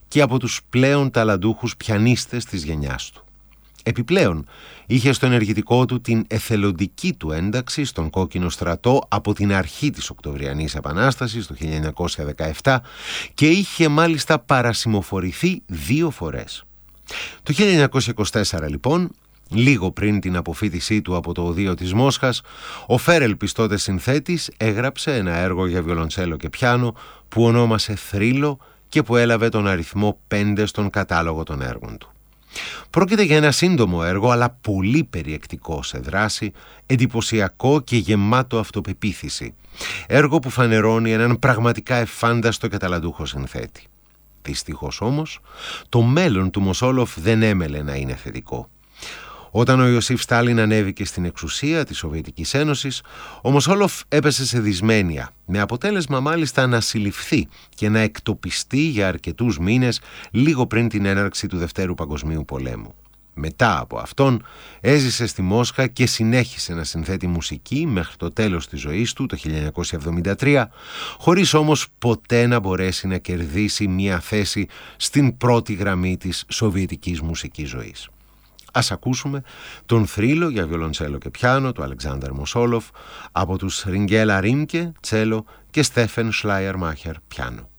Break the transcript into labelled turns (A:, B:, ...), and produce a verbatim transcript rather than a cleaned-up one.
A: και από τους πλέον ταλαντούχους πιανίστες της γενιάς του. Επιπλέον, είχε στο ενεργητικό του την εθελοντική του ένταξη στον κόκκινο στρατό από την αρχή της Οκτωβριανής Επανάστασης το χίλια εννιακόσια δεκαεπτά και είχε μάλιστα παρασημοφορηθεί δύο φορές. Το χίλια εννιακόσια είκοσι τέσσερα λοιπόν, λίγο πριν την αποφοίτησή του από το οδείο της Μόσχας, ο Φέρελπης, τότε συνθέτης, έγραψε ένα έργο για βιολοντσέλο και πιάνο που ονόμασε «Θρύλο» και που έλαβε τον αριθμό πέντε στον κατάλογο των έργων του. Πρόκειται για ένα σύντομο έργο, αλλά πολύ περιεκτικό σε δράση, εντυπωσιακό και γεμάτο αυτοπεποίθηση. Έργο που φανερώνει έναν πραγματικά εφάνταστο και ταλαντούχο συνθέτη. Δυστυχώς όμως, το μέλλον του Μοσόλοφ δεν έμελε να είναι θετικό. Όταν ο Ιωσήφ Στάλιν ανέβηκε στην εξουσία της Σοβιετικής Ένωσης, ο Μοσόλοφ έπεσε σε δυσμένεια, με αποτέλεσμα μάλιστα να συλληφθεί και να εκτοπιστεί για αρκετούς μήνες λίγο πριν την έναρξη του Δευτέρου Παγκοσμίου Πολέμου. Μετά από αυτόν έζησε στη Μόσχα και συνέχισε να συνθέτει μουσική μέχρι το τέλος της ζωής του το χίλια εννιακόσια εβδομήντα τρία, χωρίς όμως ποτέ να μπορέσει να κερδίσει μια θέση στην πρώτη γραμμή της σοβιετικής μουσικής ζωής. Ας ακούσουμε τον θρύλο για βιολοντσέλο και πιάνο του Αλεξάνδρ Μοσόλοφ από τους Ριγκέλα Ρίμκε, τσέλο και Στέφεν Σλάιερ Μάχερ, πιάνο.